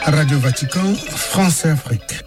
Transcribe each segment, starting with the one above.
Radio Vatican, France et Afrique.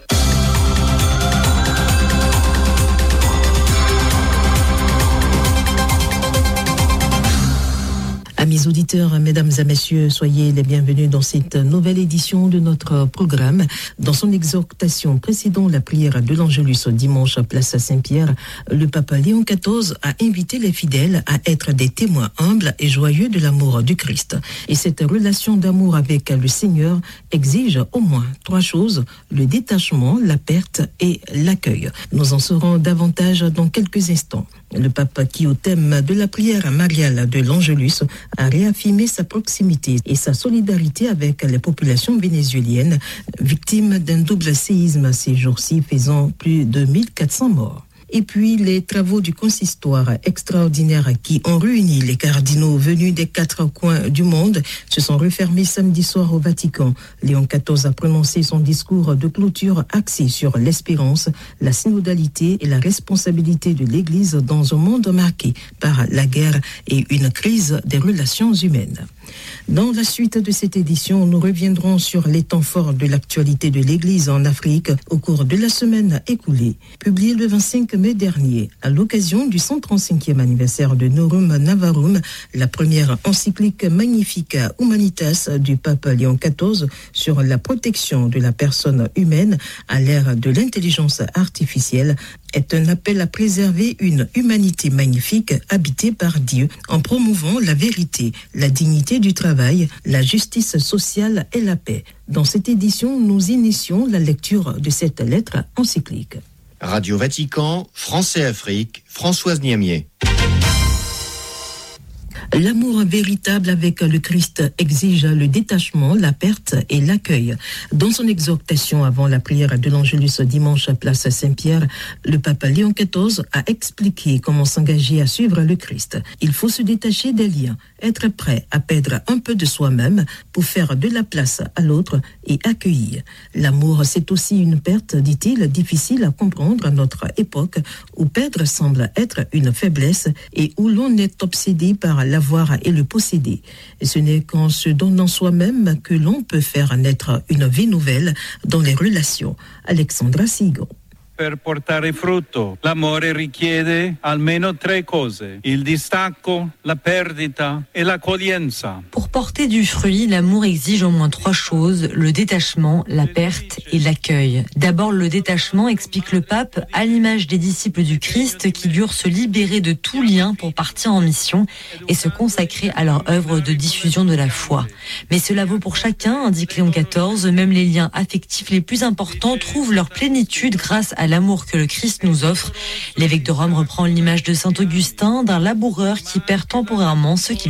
Amis auditeurs, mesdames et messieurs, soyez les bienvenus dans cette nouvelle édition de notre programme. Dans son exhortation précédant la prière de l'Angélus dimanche à Place Saint-Pierre, le pape Léon XIV a invité les fidèles à être des témoins humbles et joyeux de l'amour du Christ. Et cette relation d'amour avec le Seigneur exige au moins 3 choses, le détachement, la perte et l'accueil. Nous en saurons davantage dans quelques instants. Le pape, qui au thème de la prière mariale de l'Angélus, a réaffirmé sa proximité et sa solidarité avec les populations vénézuéliennes, victimes d'un double séisme ces jours-ci faisant plus de 1400 morts. Et puis les travaux du consistoire extraordinaire qui ont réuni les cardinaux venus des 4 coins du monde se sont refermés samedi soir au Vatican. Léon XIV a prononcé son discours de clôture axé sur l'espérance, la synodalité et la responsabilité de l'Église dans un monde marqué par la guerre et une crise des relations humaines. Dans la suite de cette édition, nous reviendrons sur les temps forts de l'actualité de l'Église en Afrique au cours de la semaine écoulée. Publié le 25 mai dernier, à l'occasion du 135e anniversaire de Norum Navarum, la première encyclique Magnificat Humanitas du pape Léon XIV sur la protection de la personne humaine à l'ère de l'intelligence artificielle est un appel à préserver une humanité magnifique habitée par Dieu en promouvant la vérité, la dignité du travail, la justice sociale et la paix. Dans cette édition, nous initions la lecture de cette lettre encyclique. Radio Vatican, France et Afrique, Françoise Niamier. L'amour véritable avec le Christ exige le détachement, la perte et l'accueil. Dans son exhortation avant la prière de l'Angélus dimanche à Place Saint-Pierre, le pape Léon XIV a expliqué comment s'engager à suivre le Christ. Il faut se détacher des liens, être prêt à perdre un peu de soi-même pour faire de la place à l'autre et accueillir. L'amour, c'est aussi une perte, dit-il, difficile à comprendre à notre époque où perdre semble être une faiblesse et où l'on est obsédé par l'avoir et le posséder. Et ce n'est qu'en se donnant soi-même que l'on peut faire naître une vie nouvelle dans les relations. Alexandra Sigon. Per portare frutto, l'amore richiede almeno 3 cose: il distacco, la perdita e l'accoglienza. Pour porter du fruit, l'amour exige au moins 3 choses: le détachement, la perte et l'accueil. D'abord, le détachement, explique le pape, à l'image des disciples du Christ qui durent se libérer de tout lien pour partir en mission et se consacrer à leur œuvre de diffusion de la foi. Mais cela vaut pour chacun, indique Léon XIV, même les liens affectifs les plus importants trouvent leur plénitude grâce à l'amour que le Christ nous offre. L'évêque de Rome reprend l'image de saint Augustin, d'un laboureur qui perd temporairement ce qu'il